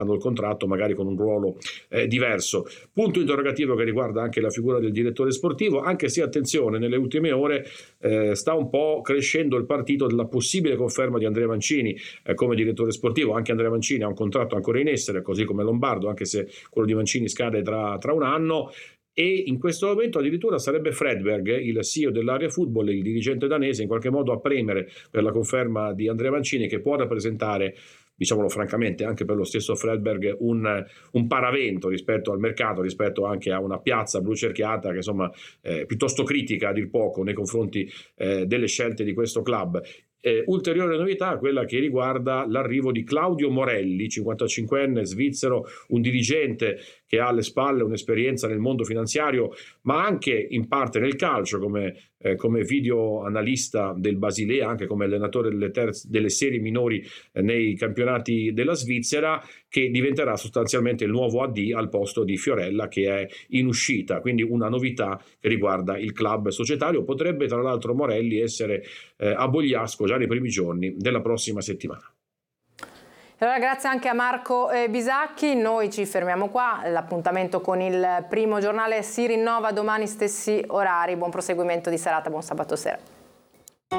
il contratto magari con un ruolo diverso. Punto interrogativo che riguarda anche la figura del direttore sportivo, anche se attenzione, nelle ultime ore sta un po' crescendo il partito della possibile conferma di Andrea Mancini come direttore sportivo. Anche Andrea Mancini ha un contratto ancora in essere, così come Lombardo, anche se quello di Mancini scade tra un anno. E in questo momento addirittura sarebbe Fredberg, il CEO dell'Area Football, il dirigente danese, in qualche modo a premere per la conferma di Andrea Mancini, che può rappresentare, diciamolo francamente, anche per lo stesso Fredberg un paravento rispetto al mercato, rispetto anche a una piazza blu cerchiata che insomma piuttosto critica a dir poco nei confronti delle scelte di questo club. Ulteriore novità, quella che riguarda l'arrivo di Claudio Morelli, 55enne svizzero, un dirigente che ha alle spalle un'esperienza nel mondo finanziario, ma anche in parte nel calcio, come video analista del Basilea, anche come allenatore delle serie minori nei campionati della Svizzera, che diventerà sostanzialmente il nuovo AD al posto di Fiorella, che è in uscita. Quindi una novità che riguarda il club societario. Potrebbe tra l'altro Morelli essere a Bogliasco già nei primi giorni della prossima settimana. Allora, grazie anche a Marco Bisacchi. Noi ci fermiamo qua. L'appuntamento con il Primo Giornale si rinnova domani stessi orari. Buon proseguimento di serata, buon sabato sera.